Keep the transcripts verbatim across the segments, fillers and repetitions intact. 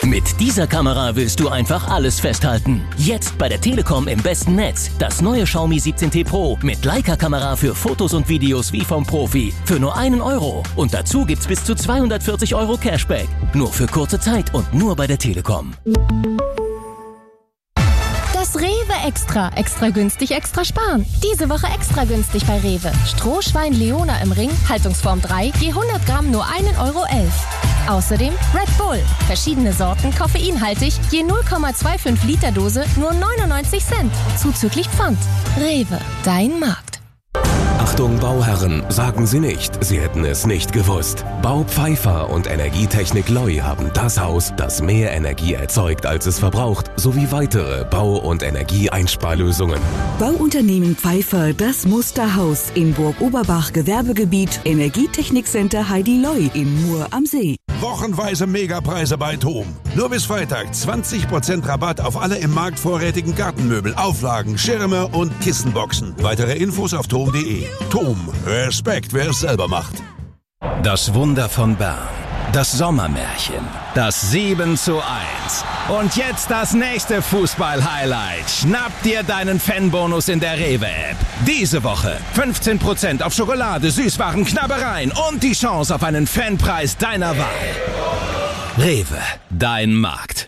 Mit dieser Kamera willst du einfach alles festhalten. Jetzt bei der Telekom im besten Netz. Das neue Xiaomi siebzehn T Pro mit Leica-Kamera für Fotos und Videos wie vom Profi. Für nur einen Euro. Und dazu gibt's bis zu zweihundertvierzig Euro Cashback. Nur für kurze Zeit und nur bei der Telekom. Das Rewe Extra. Extra günstig, extra sparen. Diese Woche extra günstig bei Rewe. Strohschwein Leona im Ring, Haltungsform drei, je hundert Gramm nur einen Euro elf. Außerdem Red Bull. Verschiedene Sorten, koffeinhaltig, je null Komma fünfundzwanzig Liter Dose, nur neunundneunzig Cent. Zuzüglich Pfand. Rewe, dein Markt. Achtung Bauherren, sagen Sie nicht, Sie hätten es nicht gewusst. Baupfeifer und Energietechnik Loi haben das Haus, das mehr Energie erzeugt, als es verbraucht, sowie weitere Bau- und Energieeinsparlösungen. Bauunternehmen Pfeifer, das Musterhaus in Burg Oberbach, Gewerbegebiet, Energietechnikcenter Heidi Loi in Mur am See. Wochenweise Megapreise bei TOM. Nur bis Freitag zwanzig Prozent Rabatt auf alle im Markt vorrätigen Gartenmöbel, Auflagen, Schirme und Kissenboxen. Weitere Infos auf tom punkt de. TOM. Respekt, wer es selber macht. Das Wunder von Bern. Das Sommermärchen. Das sieben zu eins. Und jetzt das nächste Fußball-Highlight. Schnapp dir deinen Fanbonus in der Rewe-App. Diese Woche fünfzehn Prozent auf Schokolade, Süßwaren, Knabbereien und die Chance auf einen Fanpreis deiner Wahl. Rewe, dein Markt.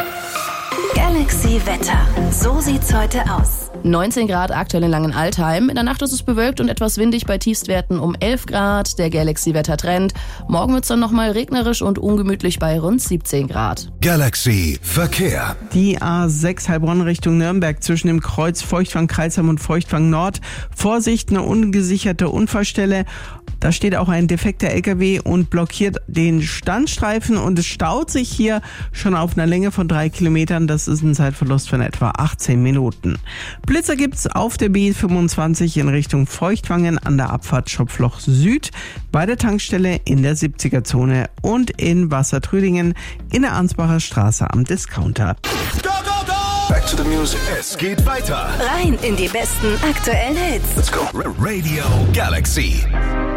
Galaxy Wetter. So sieht's heute aus. neunzehn Grad aktuell in Langenaltheim. In der Nacht ist es bewölkt und etwas windig bei Tiefstwerten um elf Grad. Der Galaxy-Wetter-Trend. Morgen wird's dann nochmal regnerisch und ungemütlich bei rund siebzehn Grad. Galaxy Verkehr. Die A sechs Heilbronn Richtung Nürnberg zwischen dem Kreuz Feuchtwang-Kreisheim und Feuchtwang-Nord. Vorsicht, eine ungesicherte Unfallstelle. Da steht auch ein defekter L K W und blockiert den Standstreifen und es staut sich hier schon auf einer Länge von drei Kilometern. Das ist ein Zeitverlust von etwa achtzehn Minuten. Blitzer gibt's auf der B fünfundzwanzig in Richtung Feuchtwangen an der Abfahrt Schopfloch Süd, bei der Tankstelle in der siebziger Zone und in Wassertrüdingen in der Ansbacher Straße am Discounter. Go, go, go! Back to the music. Es geht weiter. Rein in die besten aktuellen Hits. Let's go. Radio Galaxy.